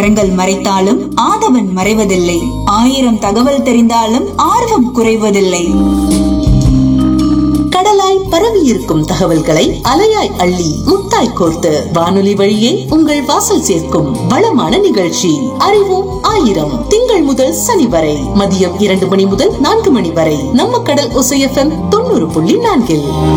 கரங்கள் மறைத்தாலும் ஆதவன் மறைவதில்லை. 1000 தகவல் தெரிந்தாலும் ஆர்வம் குறைவதில்லை. கடலாய் பரவி இருக்கும் தகவல்களை அலையாய் அள்ளி முத்தாய் கோர்த்து வானொலி வழியே உங்கள் வாசல் சேர்க்கும் வளமான நிகழ்ச்சி அறிவோம் ஆயிரம். திங்கள் முதல் சனி வரை மதியம் 2 மணி முதல் 4 மணி வரை நம்ம கடல் ஓசை FM 90.4.